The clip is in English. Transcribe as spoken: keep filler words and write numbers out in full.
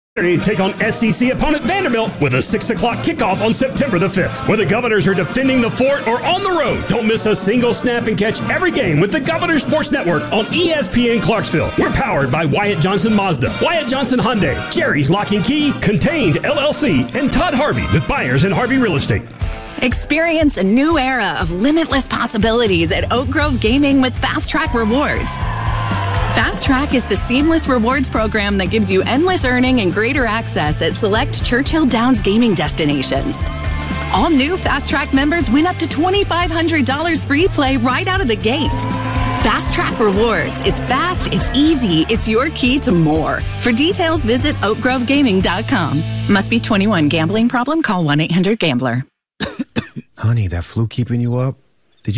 Take on S E C opponent Vanderbilt with a six o'clock kickoff on September the fifth. Whether Governors are defending the fort or on the road, don't miss a single snap and catch every game with the Governors Sports Network on E S P N Clarksville. We're powered by Wyatt Johnson Mazda, Wyatt Johnson Hyundai, Jerry's Lock and Key, Contained L L C, and Todd Harvey with Buyers and Harvey Real Estate. Experience a new era of limitless possibilities at Oak Grove Gaming with Fast Track Rewards. Fast Track is the seamless rewards program that gives you endless earning and greater access at select Churchill Downs gaming destinations. All new Fast Track members win up to twenty-five hundred dollars free play right out of the gate. Fast Track Rewards. It's fast, it's easy, it's your key to more. For details, visit oak grove gaming dot com. Must be twenty-one. Gambling problem? Call one eight hundred gambler. Honey, that flu keeping you up?